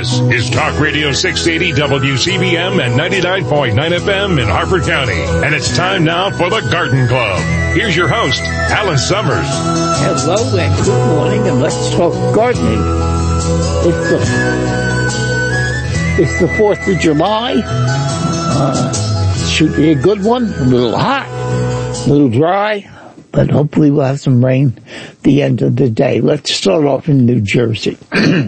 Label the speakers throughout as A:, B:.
A: This is Talk Radio 680 WCBM and 99.9 FM in Harford County. And it's time now for the Garden Club. Here's your host, Alan Summers.
B: Hello and good morning, and let's talk gardening. It's the 4th of July. Should be a good one. A little hot, a little dry, but hopefully we'll have some rain at the end of the day. Let's start off in New Jersey.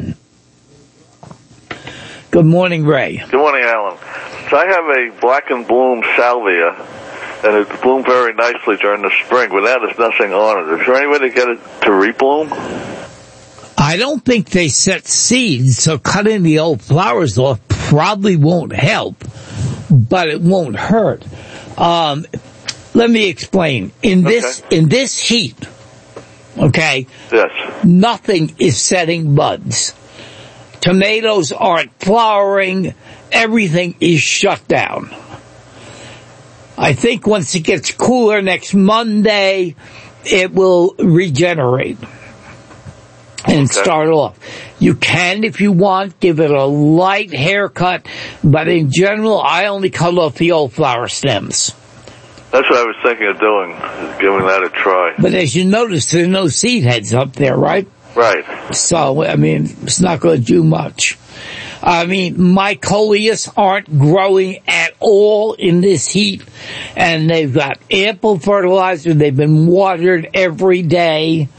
B: Good morning, Ray.
C: Good morning, Alan. So I have a black and bloom salvia, and it bloomed very nicely during the spring. Without there's nothing on it. Is there any way to get it to rebloom?
B: I don't think they set seeds, so cutting the old flowers off probably won't help, but it won't hurt. Let me explain. In this heat, okay?
C: Yes.
B: Nothing is setting buds. Tomatoes aren't flowering. Everything is shut down. I think once it gets cooler next Monday, it will regenerate and start off. You can, if you want, give it a light haircut, but in general, I only cut off the old flower stems.
C: That's what I was thinking of doing, giving that a try.
B: But as you notice, there are no seed heads up there, right?
C: Right.
B: So, I mean, it's not going to do much. I mean, my coleus aren't growing at all in this heat, and they've got ample fertilizer. They've been watered every day.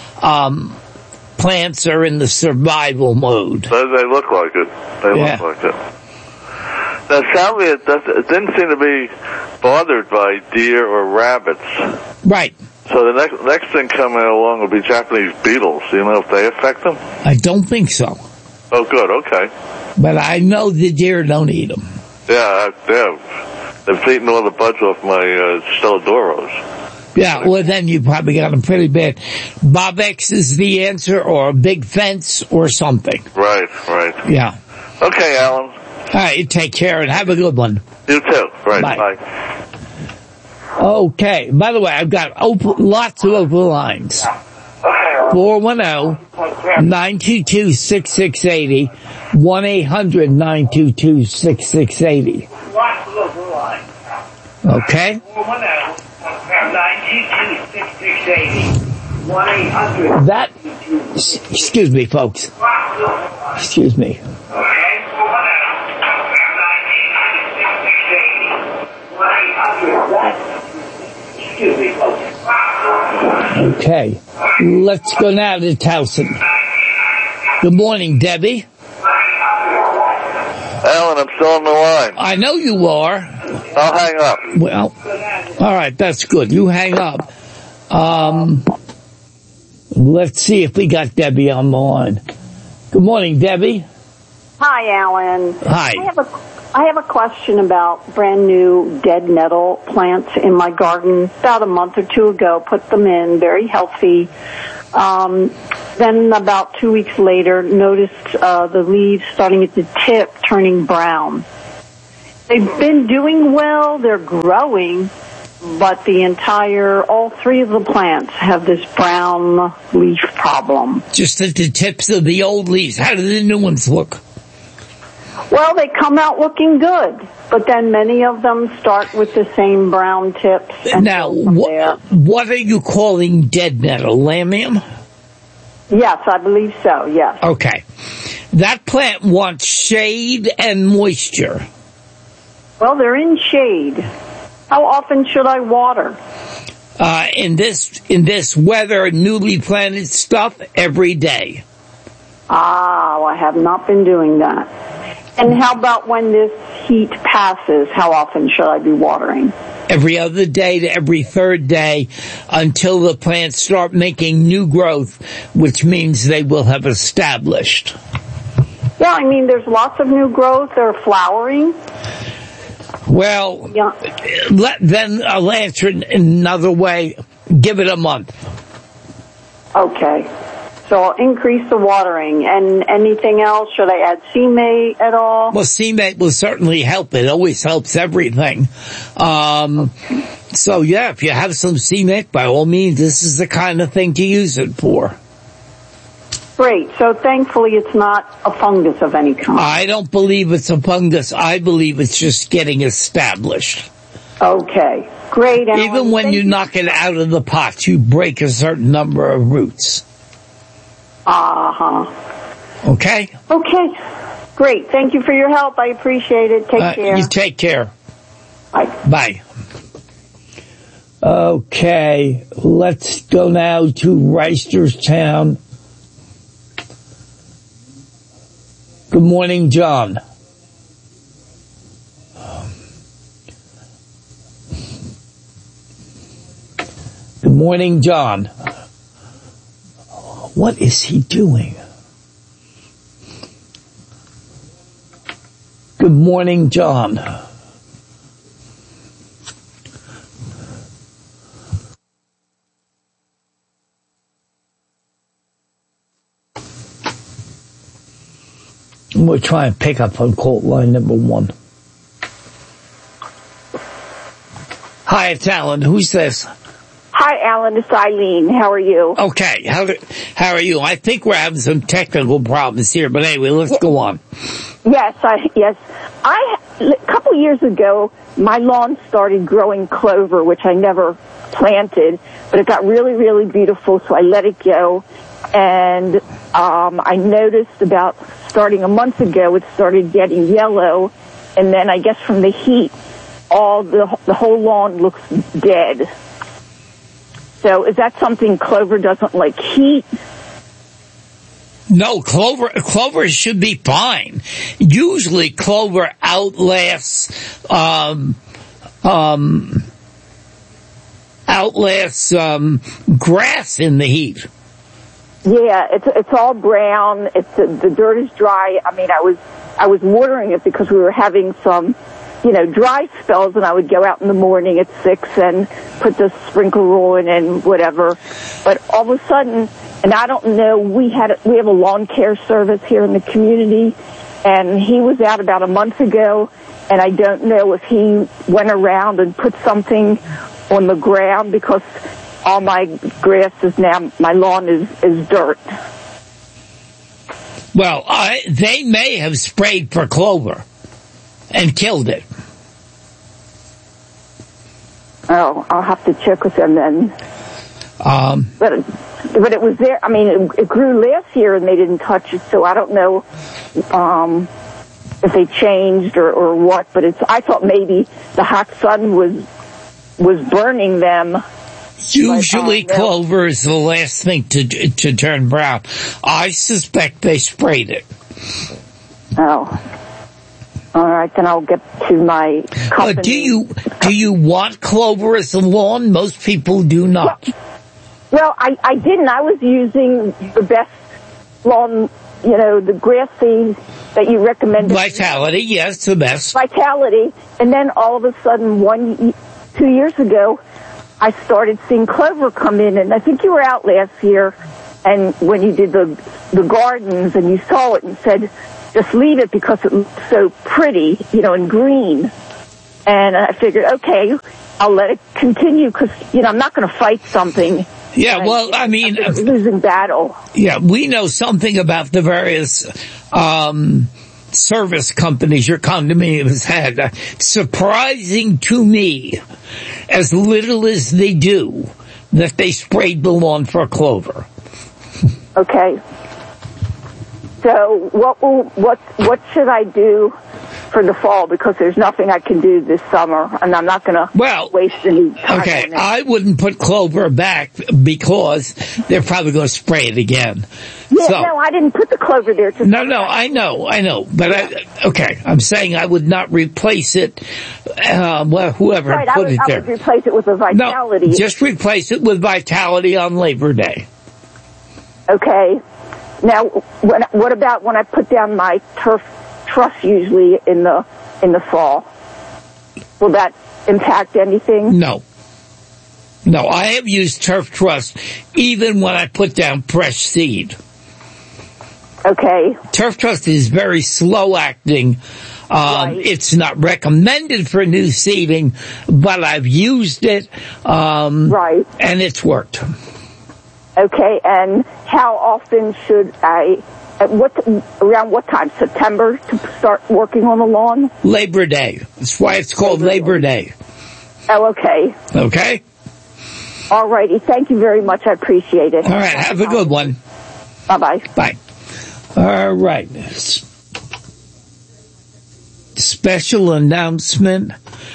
B: Plants are in the survival mode.
C: They look like it. They look like it. Now, salvia, it didn't seem to be bothered by deer or rabbits.
B: Right.
C: So the next thing coming along will be Japanese beetles. Do you know if they affect them?
B: I don't think so.
C: Oh, good. Okay.
B: But I know the deer don't eat them.
C: Yeah. They've eaten all the buds off my Stelladoros.
B: Yeah, well, then you probably got them pretty bad. Bob-X is the answer, or a big fence, or something.
C: Right.
B: Yeah.
C: Okay, Alan.
B: All right, you take care and have a good one.
C: You too. Right.
B: Bye. Okay. By the way, I've got lots of open lines. 410-922-6680. 1-800-922-6680.
D: Lots of open lines.
B: Okay.
D: 410-922-6680. 1-800.
B: That, excuse me, folks. Excuse me. Okay, let's go now to Towson. Good morning, Debbie.
C: Alan, I'm still on the line.
B: I know you are.
C: I'll hang up.
B: Well, all right, that's good. You hang up. Let's see if we got Debbie on the line. Good morning, Debbie.
E: Hi, Alan.
B: Hi.
E: I have a question about brand new dead nettle plants in my garden. About a month or two ago, put them in, very healthy. Then about 2 weeks later, noticed the leaves starting at the tip turning brown. They've been doing well, they're growing, but all three of the plants have this brown leaf problem.
B: Just at the tips of the old leaves. How do the new ones look?
E: Well, they come out looking good, but then many of them start with the same brown tips.
B: Now, what are you calling dead nettle? Lamium?
E: Yes, I believe so, yes.
B: Okay. That plant wants shade and moisture.
E: Well, they're in shade. How often should I water?
B: In this weather, newly planted stuff, every day.
E: I have not been doing that. And how about when this heat passes, how often should I be watering?
B: Every other day to every third day until the plants start making new growth, which means they will have established.
E: Yeah, I mean, there's lots of new growth. They're flowering.
B: Well, then I'll answer it another way. Give it a month.
E: Okay. So I'll increase the watering. And anything else? Should I add C-Mate at all?
B: Well, C-Mate will certainly help. It always helps everything. So yeah, if you have some C-Mate, by all means, this is the kind of thing to use it for.
E: Great. So thankfully it's not a fungus of any kind.
B: I don't believe it's a fungus. I believe it's just getting established.
E: Okay. Great. Alan.
B: Even when you knock it out of the pot, you break a certain number of roots.
E: Uh-huh.
B: Okay?
E: Okay. Great. Thank you for your help. I appreciate it. Take care.
B: You take care.
E: Bye.
B: Bye. Okay. Let's go now to Reisterstown. Good morning, John. Good morning, John. What is he doing? Good morning, John. We'll try and pick up on call line number 1. Hi, it's Alan. Who's this?
F: Hi, Alan. It's Eileen. How are you?
B: Okay. How are you? I think we're having some technical problems here, but anyway, let's go on.
F: Yes. A couple years ago, my lawn started growing clover, which I never planted, but it got really, really beautiful, so I let it go. And I noticed about starting a month ago, it started getting yellow, and then I guess from the heat, the whole lawn looks dead. So is that something clover doesn't like heat?
B: No, clover should be fine. Usually clover outlasts grass in the heat.
F: Yeah, it's all brown. The dirt is dry. I mean, I was watering it because we were having some, dry spells, and I would go out in the morning at 6 and put the sprinkler on and whatever. But all of a sudden, and I don't know, we have a lawn care service here in the community, and he was out about a month ago, and I don't know if he went around and put something on the ground because all my grass is now, my lawn is dirt.
B: Well, they may have sprayed for clover and killed it.
F: Oh, I'll have to check with them then. But it was there. I mean, it grew last year and they didn't touch it, so I don't know if they changed or what. But I thought maybe the hot sun was burning them.
B: Usually clover is the last thing to turn brown. I suspect they sprayed it.
F: Oh. All right, then I'll get to my company.
B: Do you want clover as a lawn? Most people do not.
F: Well, I didn't. I was using the best lawn, the grass seed that you recommended.
B: Vitality, yes, the best.
F: Vitality. And then all of a sudden, 2 years ago, I started seeing clover come in, and I think you were out last year, and when you did the gardens, and you saw it and said, just leave it because it looks so pretty, and green. And I figured, okay, I'll let it continue because, I'm not going to fight something.
B: Yeah, well, I mean,
F: losing battle.
B: Yeah, we know something about the various service companies your condominium has had. Surprising to me, as little as they do, that they sprayed the lawn for clover.
F: Okay. So what should I do for the fall? Because there's nothing I can do this summer, and I'm not going to waste any time.
B: Okay, I wouldn't put clover back because they're probably going to spray it again.
F: Yeah, no, I didn't put the clover there.
B: No, I know. But I'm saying I would not replace it. Whoever put it there.
F: I would replace it with a Vitality.
B: No, just replace it with Vitality on Labor Day.
F: Okay. Now, what about when I put down my turf truss usually in the fall? Will that impact anything?
B: No, I have used turf truss even when I put down fresh seed.
F: Okay.
B: Turf truss is very slow acting. Right. It's not recommended for new seeding, but I've used it. Right. And it's worked.
F: Okay, and how often should I, around what time, September, to start working on the lawn?
B: Labor Day. That's why it's called Labor Day.
F: Oh, okay.
B: Okay?
F: All righty. Thank you very much. I appreciate it.
B: All right, have a good one.
F: Bye-bye.
B: Bye. All right. Special announcement.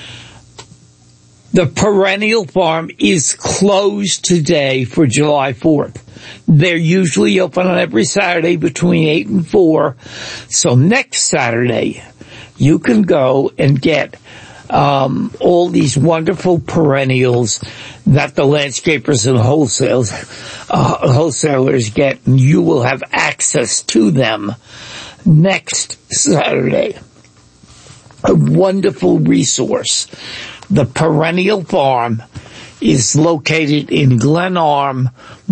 B: The Perennial Farm is closed today for July 4th. They're usually open on every Saturday between 8 and 4. So next Saturday, you can go and get all these wonderful perennials that the landscapers and wholesalers get, and you will have access to them next Saturday. A wonderful resource. The Perennial Farm is located in Glen Arm,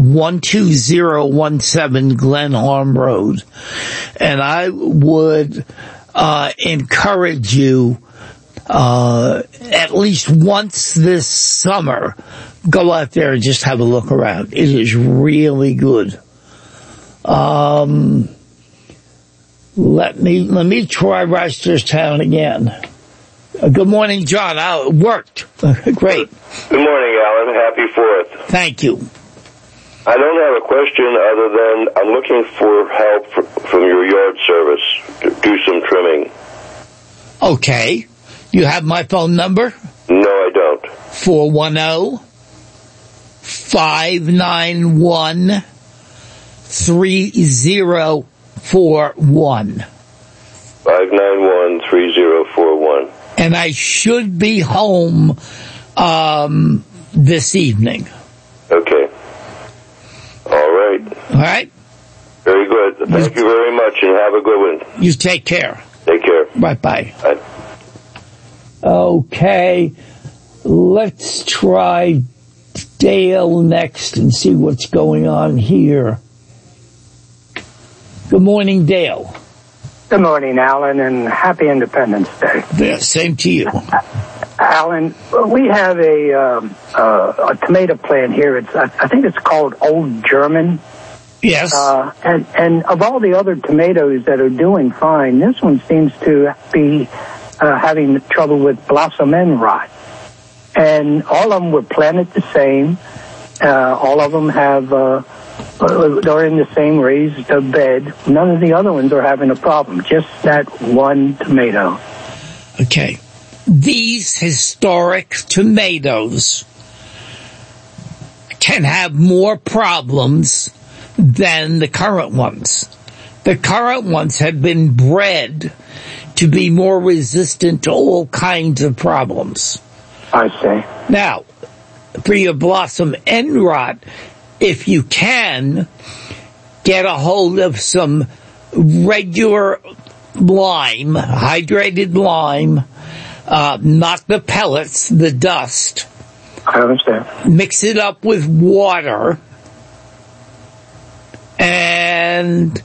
B: 12017 Glen Arm Road. And I would encourage you at least once this summer, go out there and just have a look around. It is really good. Let me try Reisterstown again. Good morning, John. It worked. Great.
G: Good morning, Alan. Happy 4th.
B: Thank you.
G: I don't have a question other than I'm looking for help from your yard service to do some trimming.
B: Okay. You have my phone number?
G: No, I don't.
B: 410-591-3041.
G: 591-3041.
B: And I should be home this evening.
G: Okay. All right.
B: All right?
G: Very good. Thank you very much, and have a good one.
B: You take care.
G: Take care.
B: Bye-bye.
G: Bye.
B: Okay. Let's try Dale next and see what's going on here. Good morning, Dale.
H: Good morning, Alan, and happy Independence Day.
B: Yeah, same to you.
H: Alan, we have a tomato plant here. I think it's called Old German.
B: Yes.
H: And of all the other tomatoes that are doing fine, this one seems to be having trouble with blossom end rot. And all of them were planted the same. All of them have, they're in the same raised bed. None of the other ones are having a problem. Just that one tomato.
B: Okay. These historic tomatoes can have more problems than the current ones. The current ones have been bred to be more resistant to all kinds of problems.
H: I see.
B: Now, for your blossom end rot, if you can, get a hold of some regular lime, hydrated lime, not the pellets, the dust.
H: I understand.
B: Mix it up with water and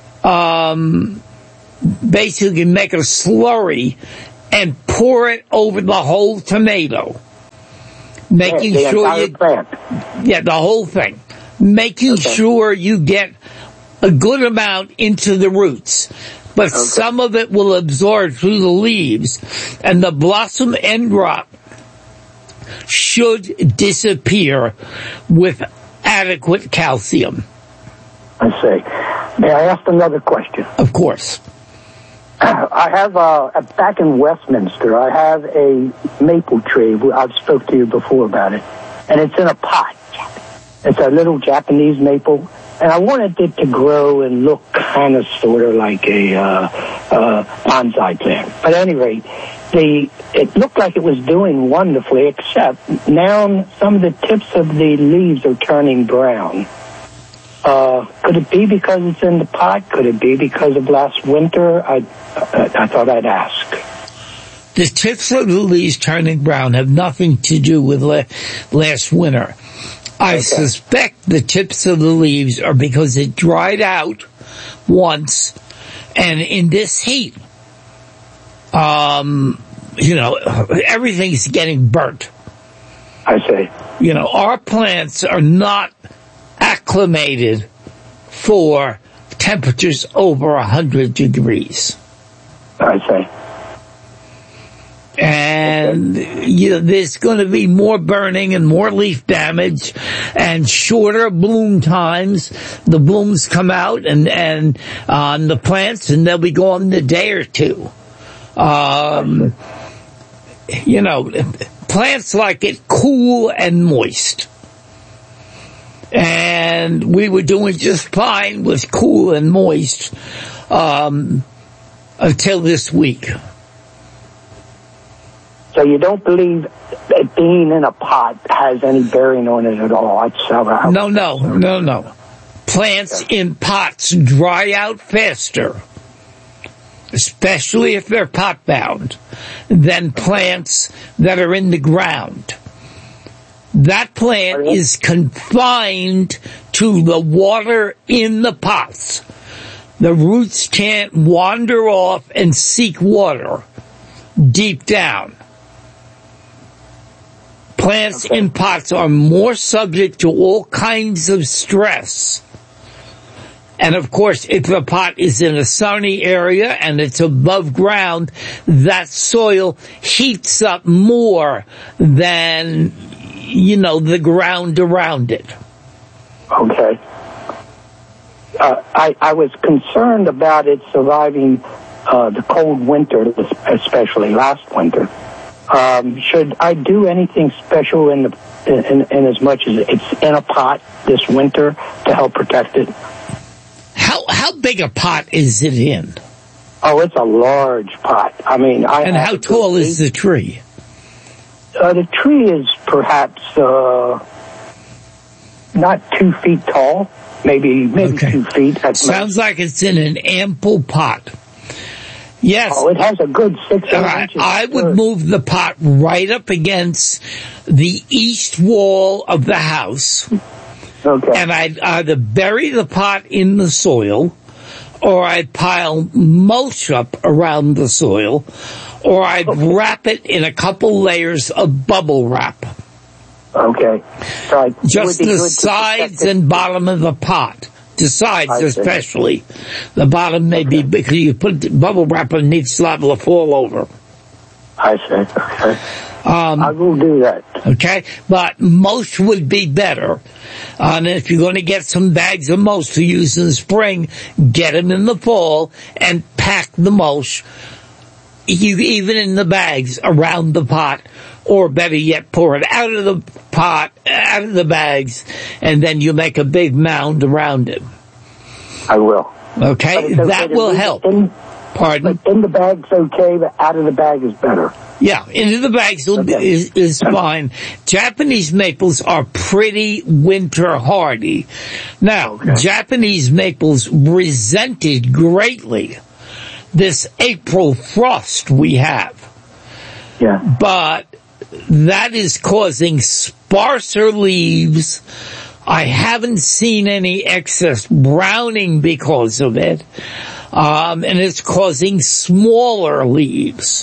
B: basically make a slurry and pour it over the whole tomato. Making sure you... Yeah, the whole thing. Making sure you get a good amount into the roots. But some of it will absorb through the leaves. And the blossom end rot should disappear with adequate calcium.
H: I see. May I ask another question?
B: Of course.
H: I have, back in Westminster, I have a maple tree. I've spoke to you before about it. And it's in a pot. It's a little Japanese maple. And I wanted it to grow and look kind of sort of like a bonsai plant. But at any rate, it looked like it was doing wonderfully, except now some of the tips of the leaves are turning brown. Could it be because it's in the pot? Could it be because of last winter? I thought I'd ask.
B: The tips of the leaves turning brown have nothing to do with last winter. I suspect the tips of the leaves are because it dried out once, and in this heat, everything's getting burnt.
H: I see.
B: Our plants are not acclimated for temperatures over 100 degrees.
H: I see.
B: And there's going to be more burning and more leaf damage and shorter bloom times. The blooms come out and on the plants, and they'll be gone in a day or two. Plants like it cool and moist. And we were doing just fine with cool and moist until this week.
H: So you don't believe that being in a pot has any bearing on it at all?
B: No. Plants in pots dry out faster, especially if they're pot bound, than plants that are in the ground. That plant is confined to the water in the pots. The roots can't wander off and seek water deep down. Plants in pots are more subject to all kinds of stress. And of course, if the pot is in a sunny area and it's above ground, that soil heats up more than, the ground around it.
H: Okay. I was concerned about it surviving the cold winter, especially last winter. Should I do anything special in as much as it's in a pot this winter to help protect it?
B: How big a pot is it in?
H: Oh, it's a large pot. And
B: how tall is the tree?
H: The tree is perhaps not 2 feet tall, maybe 2 feet.
B: Sounds like it's in an ample pot. Yes.
H: Oh, it has a good 6 inches.
B: I would move the pot right up against the east wall of the house.
H: Okay.
B: And I'd either bury the pot in the soil, or I'd pile mulch up around the soil, or I'd wrap it in a couple layers of bubble wrap.
H: Okay. So
B: just the sides and bottom of the pot. The sides especially. The bottom may be, because you put bubble wrap underneath, it's liable to fall over.
H: I see. Okay. I will do that.
B: Okay, but mulch would be better. And if you're going to get some bags of mulch to use in the spring, get them in the fall and pack the mulch, even in the bags around the pot, or better yet, pour it out of the pot, out of the bags, and then you make a big mound around it.
H: I will.
B: Okay, that will help. Pardon?
H: But in the bag's okay, but out of the bag is better.
B: Yeah, into the bags is fine. Japanese maples are pretty winter hardy. Now, Japanese maples resented greatly this April frost we have.
H: Yeah.
B: But that is causing sparser leaves. I haven't seen any excess browning because of it. And it's causing smaller leaves.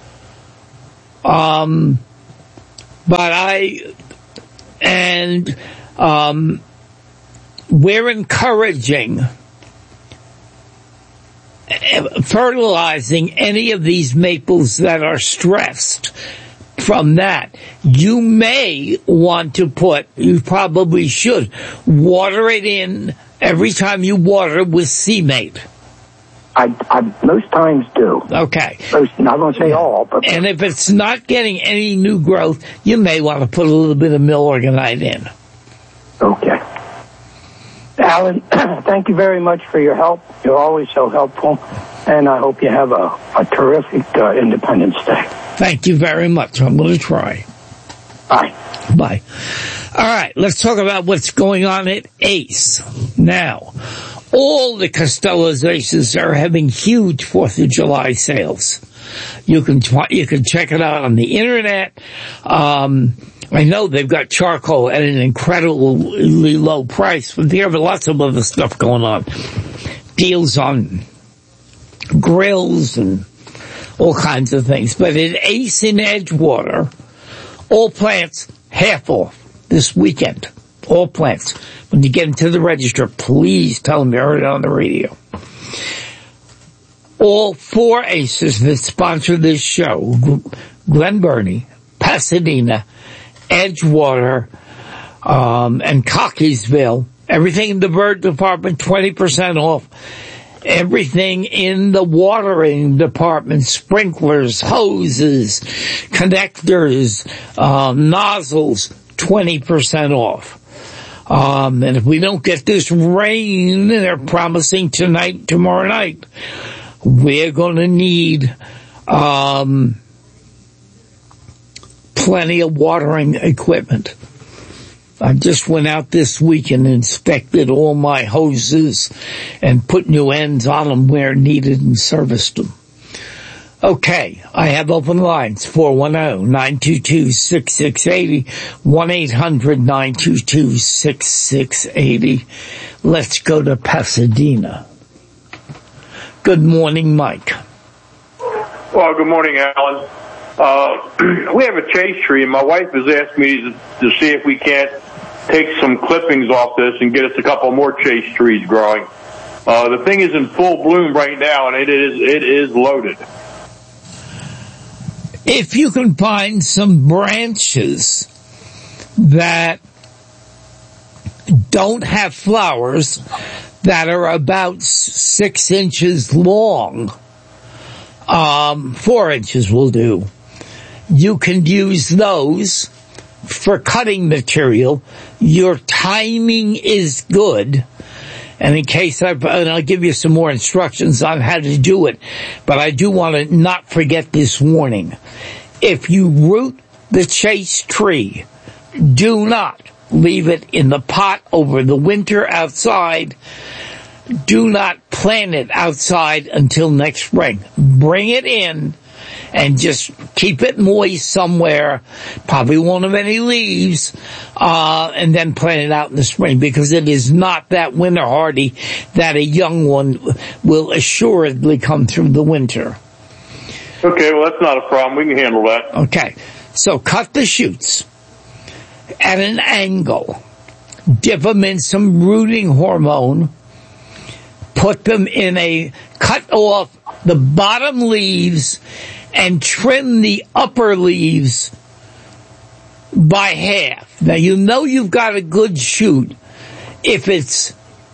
B: We're encouraging fertilizing any of these maples that are stressed. From that, you may want to you probably should, water it in every time you water with CMate.
H: I most times do.
B: Okay.
H: I'm not going to say all, but...
B: And if it's not getting any new growth, you may want to put a little bit of Milorganite in.
H: Okay. Alan, thank you very much for your help. You're always so helpful, and I hope you have a terrific Independence Day.
B: Thank you very much. I'm going to try.
H: Bye.
B: Bye. All right, let's talk about what's going on at Ace. Now, all the Costelizations are having huge 4th of July sales. You can check it out on the internet. I know they've got charcoal at an incredibly low price, but they have lots of other stuff going on. Deals on grills and all kinds of things. But at Ace in Edgewater, all plants half off this weekend. All plants. When you get into the register, please tell them you heard it on the radio. All 4 ACEs that sponsor this show, Glen Burnie, Pasadena, Edgewater, and Cockeysville, everything in the bird department, 20% off. Everything in the watering department, sprinklers, hoses, connectors, nozzles, 20% off. And if we don't get this rain, they're promising tonight, tomorrow night, we're going to need plenty of watering equipment. I just went out this week and inspected all my hoses and put new ends on them where needed and serviced them. Okay, I have open lines, 410-922-6680, 1-800-922-6680. Let's go to Pasadena. Good morning, Mike.
I: Well, good morning, Alan. We have a chase tree, and my wife has asked me to see if we can't take some clippings off this and get us a couple more chase trees growing. The thing is in full bloom right now, and it is loaded.
B: If you can find some branches that don't have flowers that are about 6 inches long, 4 inches will do. You can use those for cutting material. Your timing is good. And in case and I'll give you some more instructions on how to do it, but I do want to not forget this warning. If you root the chase tree, do not leave it in the pot over the winter outside. Do not plant it outside until next spring. Bring it in and just keep it moist somewhere. Probably won't have any leaves, and then plant it out in the spring, because it is not that winter hardy that a young one will assuredly come through the winter.
I: Okay, well, that's not a problem. We can handle that.
B: Okay, so cut the shoots at an angle. Dip them in some rooting hormone. Put them cut off the bottom leaves and trim the upper leaves by half. Now, you know you've got a good shoot if it's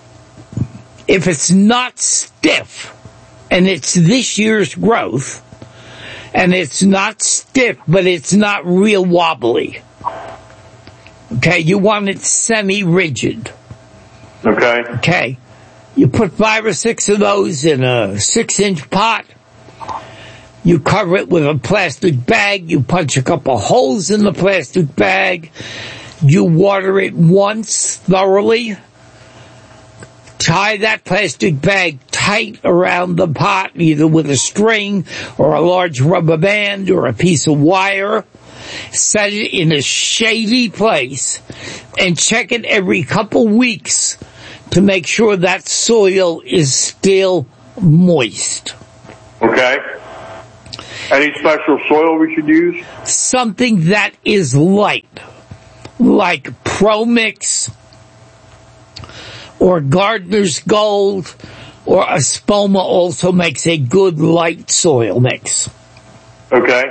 B: not stiff and it's this year's growth, and it's not stiff, but it's not real wobbly. Okay, you want it semi-rigid. Okay. You put 5 or 6 of those in a 6-inch pot. You cover it with a plastic bag. You punch a couple holes in the plastic bag. You water it once thoroughly. Tie that plastic bag tight around the pot, either with a string or a large rubber band or a piece of wire. Set it in a shady place and check it every couple weeks to make sure that soil is still moist.
I: Okay. Any special soil we should use?
B: Something that is light, like Pro Mix or Gardener's Gold, or Espoma also makes a good light soil mix.
I: Okay.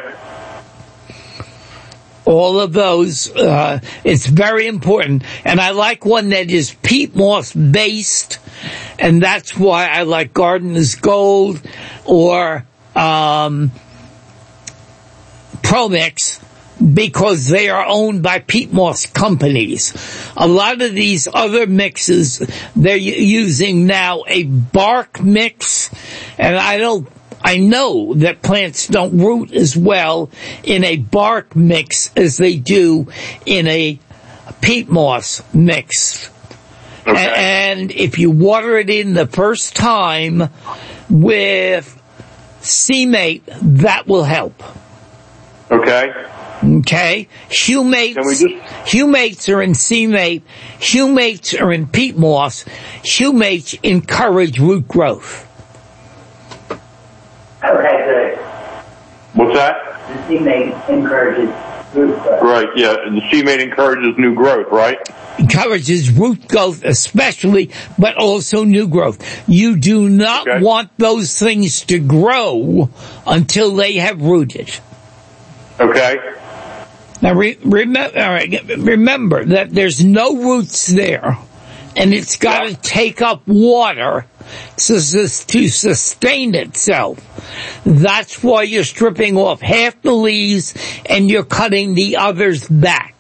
B: All of those, it's very important. And I like one that is peat moss based, and that's why I like Gardener's Gold or Pro Mix, because they are owned by peat moss companies. A lot of these other mixes, they're using now a bark mix, and I know that plants don't root as well in a bark mix as they do in a peat moss mix. Okay. And if you water it in the first time with C-Mate, that will help. Okay. Humates are in C-Mate. Humates are in peat moss. Humates encourage root growth.
I: What's that?
D: The C-Mate encourages root growth.
I: Right, yeah. The C-Mate encourages new growth, right?
B: encourages root growth especially, but also new growth. You do not want those things to grow until they have rooted.
I: Okay.
B: Now remember that there's no roots there, and it's got to take up water to sustain itself. That's why you're stripping off half the leaves and you're cutting the others back.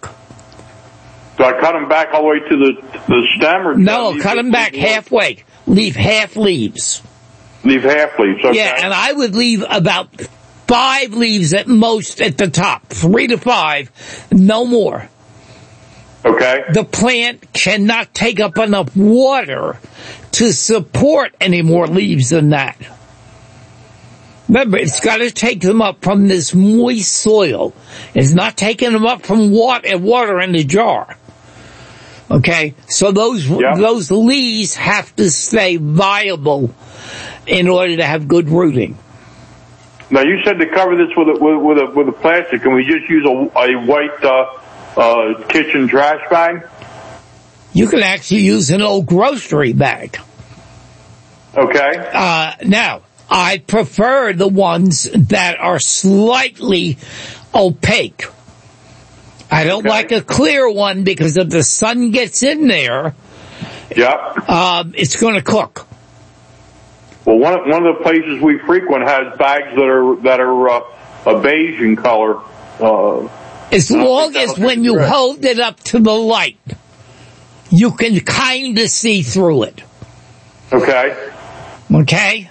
I: So I cut them back all the way to the stem? Or
B: no, cut them back halfway. Leave half leaves.
I: Leave half leaves, okay.
B: Yeah, and I would leave about 5 leaves at most at the top. 3 to 5, no more.
I: Okay.
B: The plant cannot take up enough water to support any more leaves than that. Remember, it's got to take them up from this moist soil. It's not taking them up from water in the jar. Okay? So those leaves have to stay viable in order to have good rooting.
I: Now, you said to cover this with a plastic. Can we just use a white kitchen trash bag?
B: You can actually use an old grocery bag.
I: Okay.
B: Now, I prefer the ones that are slightly opaque. I don't like a clear one because if the sun gets in there, it's going to cook.
I: Well, one of the places we frequent has bags that are a beige in color.
B: As long as when you hold it up to the light, you can kind of see through it.
I: Okay.
B: Okay?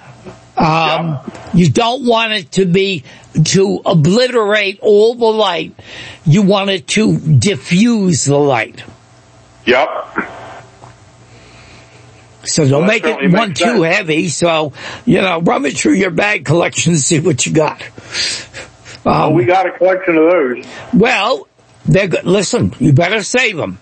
B: You don't want it to obliterate all the light. You want it to diffuse the light.
I: Yep.
B: So don't make it one too heavy. So, rummage through your bag collection and see what you got.
I: We got a collection of those.
B: Well, they're good. Listen, you better save them.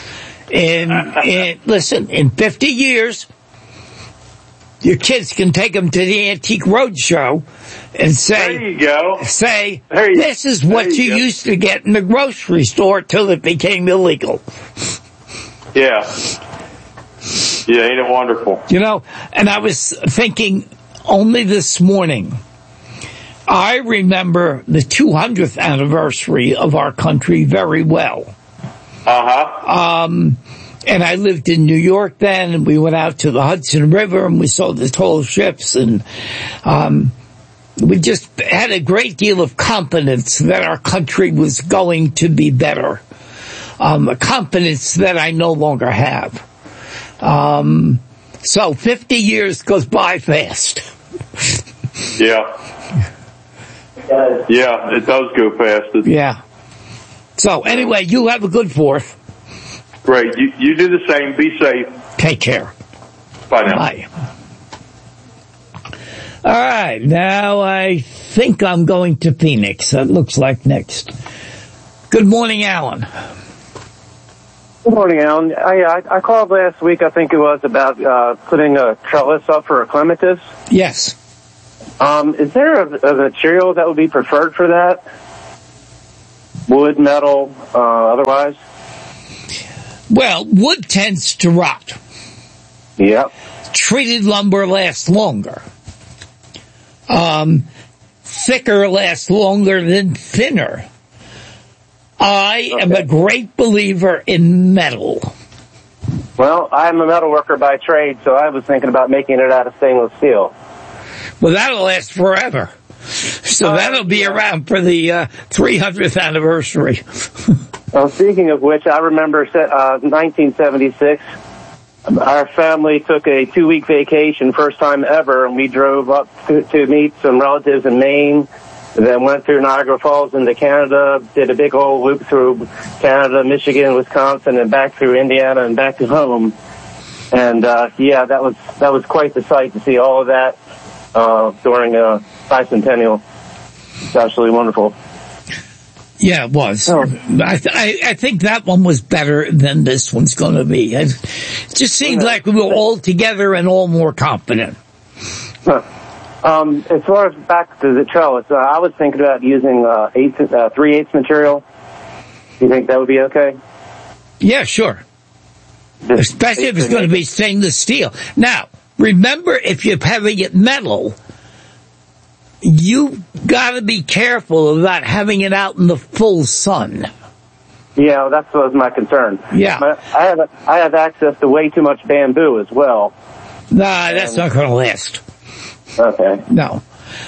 B: Listen, in 50 years, your kids can take them to the Antique Roadshow and say,
I: there you go.
B: This is what you used to get in the grocery store till it became illegal.
I: Yeah. Yeah, ain't it wonderful?
B: And I was thinking only this morning, I remember the 200th anniversary of our country very well. And I lived in New York then, and we went out to the Hudson River, and we saw the tall ships, and we just had a great deal of confidence that our country was going to be better. A confidence that I no longer have. So 50 years goes by fast.
I: Yeah. Yeah, it does go fast.
B: Yeah. So anyway, you have a good 4th.
I: Great. You do the same. Be safe.
B: Take care.
I: Bye now.
B: Bye. All right. Now I think I'm going to Phoenix. That looks like next. Good morning, Alan.
J: Good morning, Alan. I called last week, I think it was, about putting a trellis up for a clematis.
B: Yes.
J: Is there a material that would be preferred for that? Wood, metal, otherwise?
B: Well, wood tends to rot.
J: Yep.
B: Treated lumber lasts longer. Thicker lasts longer than thinner. I am a great believer in metal.
J: Well, I'm a metal worker by trade, so I was thinking about making it out of stainless steel.
B: Well, that'll last forever. So that'll be around for the 300th anniversary.
J: Well, speaking of which, I remember 1976, our family took a 2-week vacation, first time ever, and we drove up to meet some relatives in Maine, then went through Niagara Falls into Canada, did a big old loop through Canada, Michigan, Wisconsin, and back through Indiana and back to home. And that was quite the sight to see all of that during a bicentennial. It's absolutely wonderful.
B: Yeah, it was. Oh. I think that one was better than this one's going to be. It just seemed like we were all together and all more confident.
J: As far as back to the trellis, I was thinking about using 3/8 material. Do you think that would be okay?
B: Yeah, sure. Especially if it's going to be stainless steel. Now, remember, if you're having it metal, you got to be careful about having it out in the full sun.
J: Yeah, that was my concern.
B: Yeah.
J: But I have access to way too much bamboo as well.
B: Nah, that's not going to last.
J: Okay.
B: No.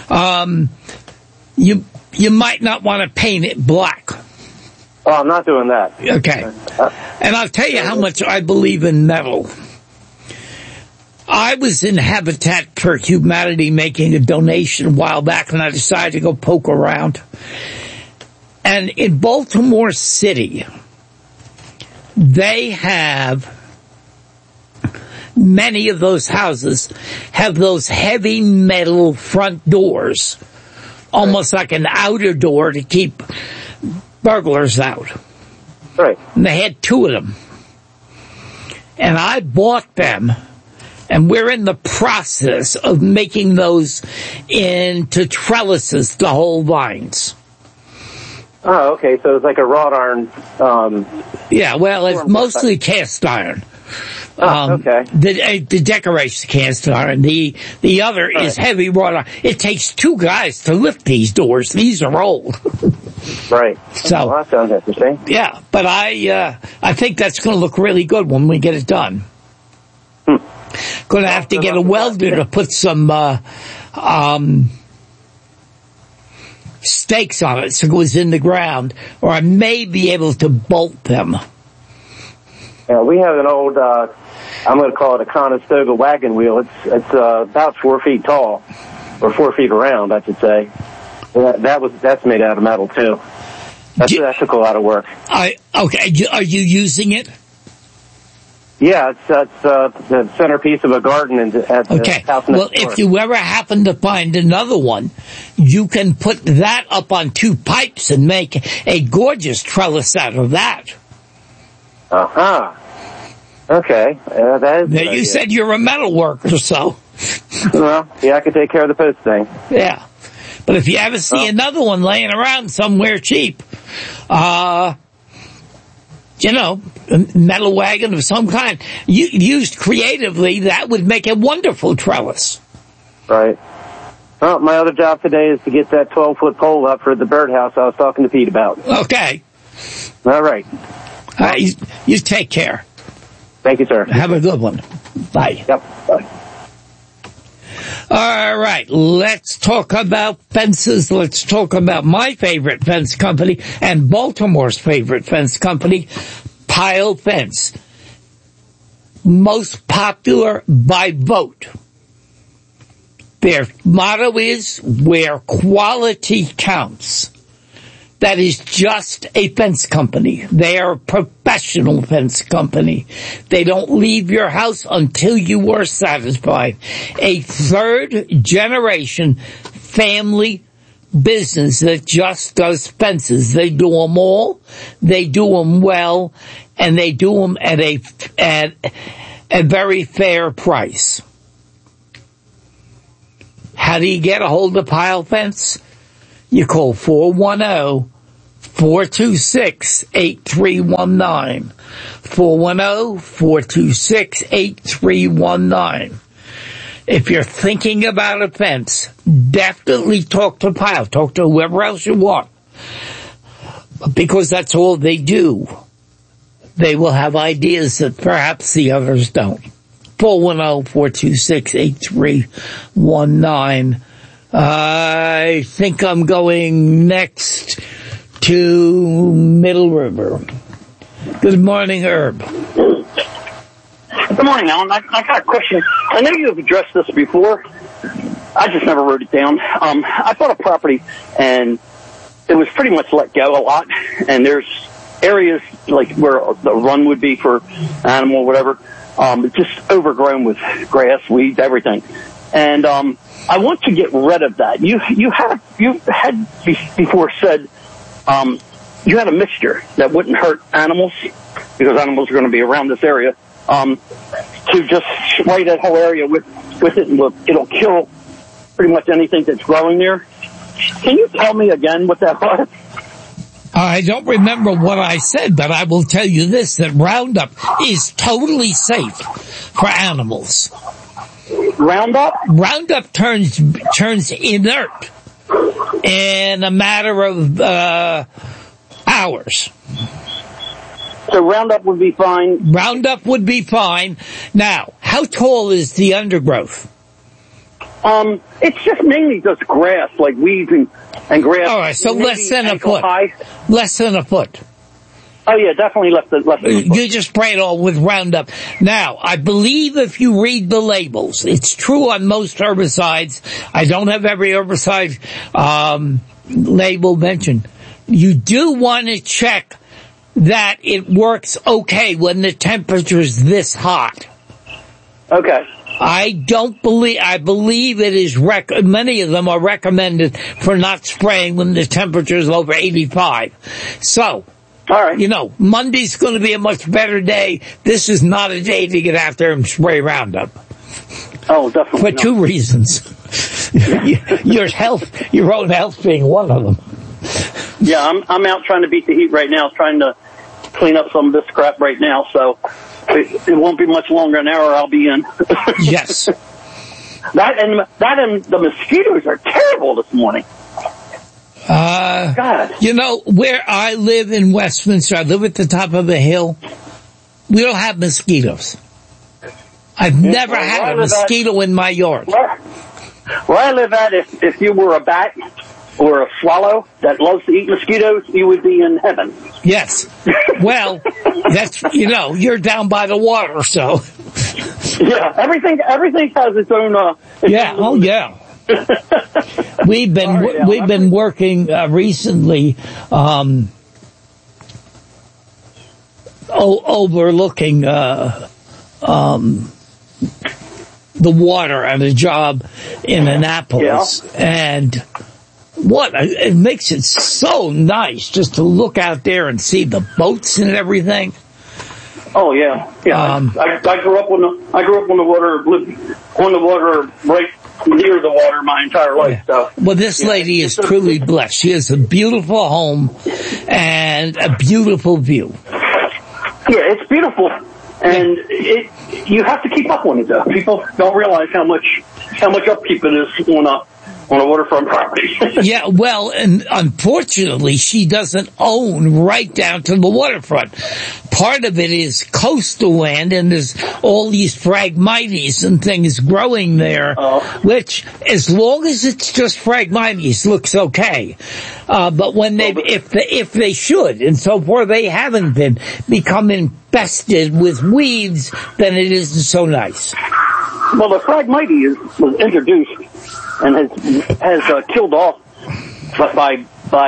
B: You might not want to paint it black.
J: Oh, I'm not doing that.
B: Okay. And I'll tell you how much I believe in metal. I was in Habitat for Humanity making a donation a while back, and I decided to go poke around. And in Baltimore City, they have, many of those houses have those heavy metal front doors, almost like an outer door to keep burglars out.
J: Right.
B: And they had 2 of them. And I bought them, and we're in the process of making those into trellises to hold vines.
J: Oh, okay. So it's like a wrought iron.
B: Yeah, well, it's mostly cast iron.
J: Okay.
B: The decoration cast iron. The other is heavy wrought iron. It takes 2 guys to lift these doors. These are old.
J: Right.
B: So
J: well, that sounds interesting.
B: Yeah, but I think that's going to look really good when we get it done. Going to have to get a welder to put some stakes on it so it goes in the ground, or I may be able to bolt them.
J: Yeah, we have an old, I'm going to call it a Conestoga wagon wheel. It's about 4 feet tall, or 4 feet around, I should say. That's made out of metal too. That took a lot of work.
B: Okay, are you using it?
J: Yeah, it's the centerpiece of a garden at the house next door.
B: If you ever happen to find another one, you can put that up on 2 pipes and make a gorgeous trellis out of that.
J: Uh-huh. Okay. That is
B: now, you said you're a metal worker, so.
J: Well, yeah, I can take care of the post thing.
B: Yeah. But if you ever see another one laying around somewhere cheap, a metal wagon of some kind, used creatively, that would make a wonderful trellis.
J: Right. Well, my other job today is to get that 12-foot pole up for the birdhouse I was talking to Pete about.
B: Okay.
J: All right.
B: You take care.
J: Thank you, sir.
B: Have a good one. Bye.
J: Yep. Bye.
B: All right, let's talk about fences. Let's talk about my favorite fence company and Baltimore's favorite fence company, Pile Fence. Most popular by vote. Their motto is, where quality counts. That is just a fence company. They are a professional fence company. They don't leave your house until you are satisfied. A 3rd generation family business that just does fences. They do them all. They do them well, and they do them at a very fair price. How do you get a hold of Pile Fence? You call 410-426-8319. 410-426-8319. If you're thinking about a fence, definitely talk to Pile. Talk to whoever else you want. Because that's all they do. They will have ideas that perhaps the others don't. 410-426-8319. I think I'm going next to Middle River. Good morning, Herb.
K: Good morning, Alan. I got a question. I know you have addressed this before. I just never wrote it down. I bought a property, and it was pretty much let go a lot. And there's areas like where the run would be for animal, whatever. Just overgrown with grass, weeds, everything. And I want to get rid of that. You had before said you had a mixture that wouldn't hurt animals because animals are going to be around this area. To just spray that whole area with it, and it'll kill pretty much anything that's growing there. Can you tell me again what that was?
B: I don't remember what I said, but I will tell you this, that Roundup is totally safe for animals.
K: Roundup?
B: Roundup turns inert in a matter of hours.
K: So Roundup would be fine?
B: Roundup would be fine. Now, how tall is the undergrowth?
K: It's just mainly just grass, like weeds and grass.
B: All right, so less than a foot.
K: High.
B: Less than a foot.
K: Oh yeah, definitely less than a foot.
B: You just spray it all with Roundup. Now, I believe if you read the labels, it's true on most herbicides. I don't have every herbicide label mentioned. You do want to check that it works okay when the temperature is this hot.
K: Okay.
B: I believe it is many of them are recommended for not spraying when the temperature is over 85. So,
K: all right.
B: Monday's going to be a much better day. This is not a day to get out there and spray Roundup.
K: Oh, definitely.
B: For two reasons. Your own health being one of them.
K: Yeah, I'm out trying to beat the heat right now, trying to clean up some of this crap right now, so it won't be much longer, an hour I'll be in.
B: Yes.
K: That and the mosquitoes are terrible this morning. God.
B: Where I live in Westminster, I live at the top of a hill, we don't have mosquitoes. I've never had a mosquito in my yard.
K: Where I live at, if you were a bat or a swallow that loves to eat mosquitoes, you would be in heaven.
B: Yes. Well, that's, you're down by the water, so.
K: Yeah, everything has its own,
B: yeah. We've been working, recently, overlooking, the water at a job in Annapolis. Yeah. And it makes it so nice just to look out there and see the boats and everything.
K: Oh yeah. I grew up on the water, lived on the water, right near the water my entire life. So.
B: Well, this lady is truly blessed. She has a beautiful home and a beautiful view.
K: Yeah, it's beautiful. And you have to keep up on it though. People don't realize how much upkeep it is on a waterfront property.
B: Yeah, well, and unfortunately, she doesn't own right down to the waterfront. Part of it is coastal land, and there's all these Phragmites and things growing there, which, as long as it's just Phragmites, looks okay. But when if they should, and so far they haven't become infested with weeds, then it isn't so nice.
K: Well, the Phragmites was introduced and has killed off by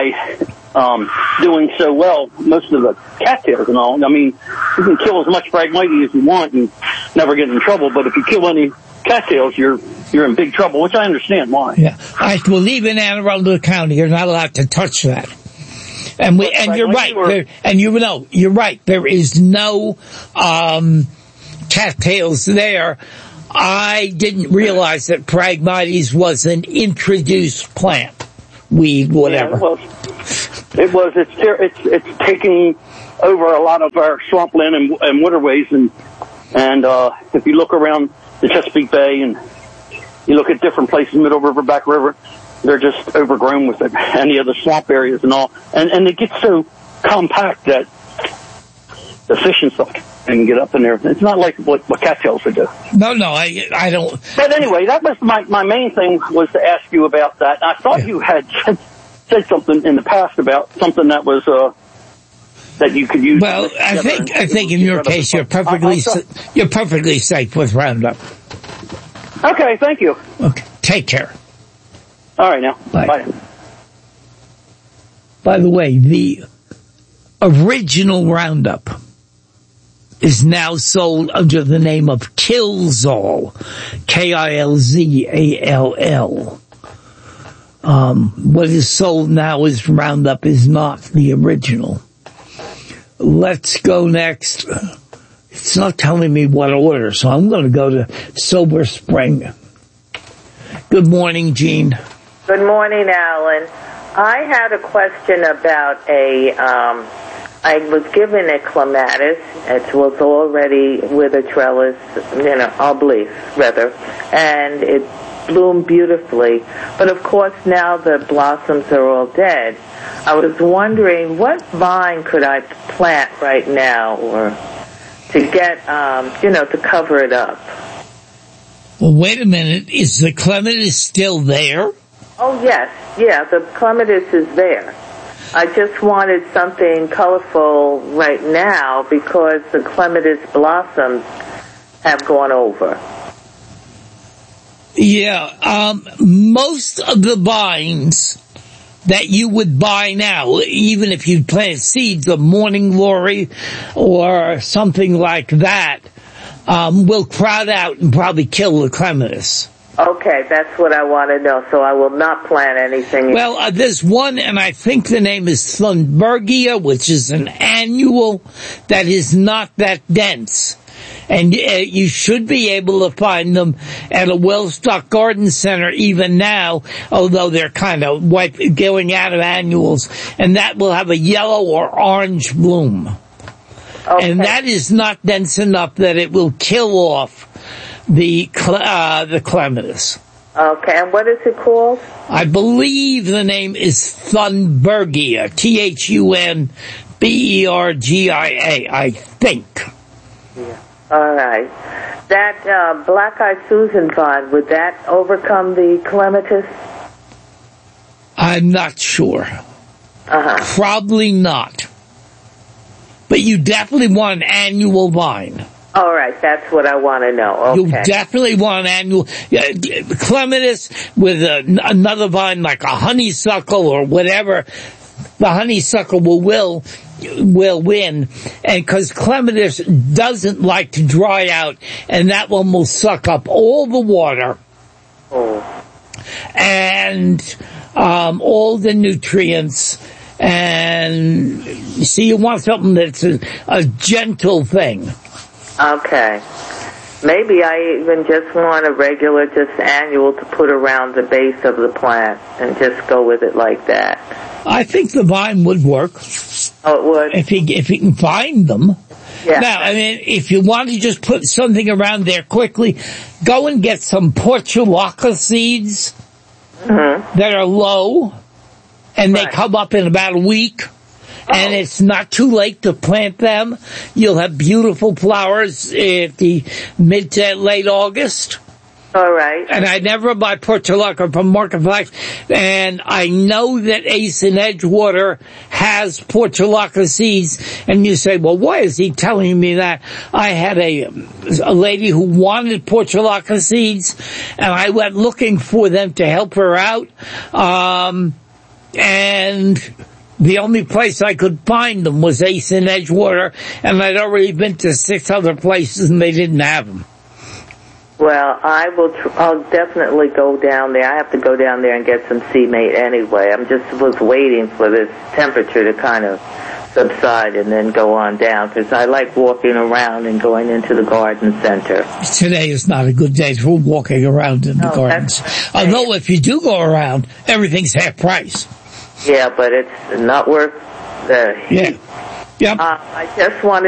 K: doing so well most of the cattails and all. I mean, you can kill as much Phragmites as you want and never get in trouble, but if you kill any cattails, you're in big trouble, which I understand why.
B: Yeah, I believe in Anne Arundel County, you're not allowed to touch that. And you're right. You're right. There is no cattails there. I didn't realize that Phragmites was an introduced plant, weed, whatever.
K: Yeah, it was. It's taking over a lot of our swampland and waterways, and if you look around the Chesapeake Bay and you look at different places, Middle River, Back River, they're just overgrown with it, any of the swamp areas and all, and they get so compact that the fish and stuff can get up in there. It's not like what cattails would do.
B: No, I don't.
K: But anyway, that was my main thing was to ask you about that. I thought you had said something in the past about something that was that you could use.
B: Well, I think in your case you're perfectly safe with Roundup.
K: Okay, thank you.
B: Okay, take care.
K: All right, now. Bye.
B: By the way, the original Roundup is now sold under the name of Kilzall, Kilzall. What is sold now as Roundup is not the original. Let's go next. It's not telling me what order, so I'm going to go to Silver Spring. Good morning, Jean.
L: Good morning, Alan. I had a question about I was given a clematis. It was already with a trellis, obelisk, rather, and it bloomed beautifully. But of course now the blossoms are all dead. I was wondering what vine could I plant right now, or to get, to cover it up.
B: Well, wait a minute. Is the clematis still there?
L: Oh, yes. Yeah, the clematis is there. I just wanted something colorful right now because the clematis blossoms have gone over.
B: Yeah, most of the vines that you would buy now, even if you plant seeds of morning glory or something like that, will crowd out and probably kill the clematis.
L: Okay, that's what I want to know, so I will not plant anything.
B: Well, there's one, and I think the name is Thunbergia, which is an annual that is not that dense. And you should be able to find them at a well-stocked garden center even now, although they're kind of going out of annuals, and that will have a yellow or orange bloom. Okay. And that is not dense enough that it will kill off the clematis.
L: Okay, and what is it called?
B: I believe the name is Thunbergia, Thunbergia, I think.
L: Yeah. All right. That black-eyed Susan vine, would that overcome the clematis?
B: I'm not sure. Probably not. But you definitely want an annual vine.
L: All right, that's what I want to know. Okay.
B: You definitely want an annual clematis with another vine like a honeysuckle or whatever. The honeysuckle will win, and because clematis doesn't like to dry out, and that one will suck up all the water and all the nutrients. And you see, you want something that's a gentle thing.
L: Okay. Maybe I even just want a regular, just annual to put around the base of the plant and just go with it like that.
B: I think the vine would work.
L: Oh, it would?
B: If you can find them.
L: Yeah.
B: Now, I mean, if you want to just put something around there quickly, go and get some portulaca seeds that are low, and they come up in about a week. And it's not too late to plant them. You'll have beautiful flowers at the mid to late August.
L: All right.
B: And I never buy portulaca from Market Flax. And I know that Ace in Edgewater has portulaca seeds. And you say, well, why is he telling me that? I had a lady who wanted portulaca seeds, and I went looking for them to help her out. And the only place I could find them was Ace in Edgewater, and I'd already been to 6 other places and they didn't have them.
L: Well, I'll definitely go down there. I have to go down there and get some seedmate anyway. was waiting for this temperature to kind of subside and then go on down, because I like walking around and going into the garden center.
B: Today is not a good day for walking around in the gardens. Although if you do go around, everything's half price.
L: Yeah, but it's not worth the heat.
B: Yeah. Yep.
L: I just wanted